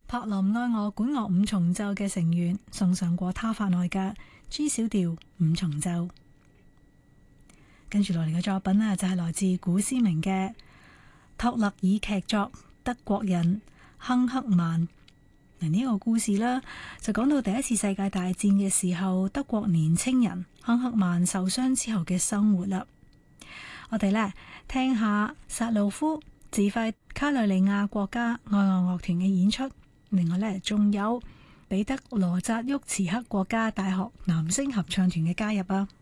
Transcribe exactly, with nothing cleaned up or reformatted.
柏林愛樂管樂五重奏嘅成員送上過他法外嘅 G 小調五重奏。跟住落嚟嘅作品呢，就係來自古斯明嘅托勒爾劇作德國人亨克曼。嗱，呢個故事啦，就講到第一次世界大戰嘅時候，德國年青人亨克曼受傷之後嘅生活啦。我哋呢，聽下薩魯夫指揮卡累利亞國家愛樂樂團嘅演出。另外呢，仲有彼得羅扎沃茨克國家大學男聲合唱團嘅加入啊。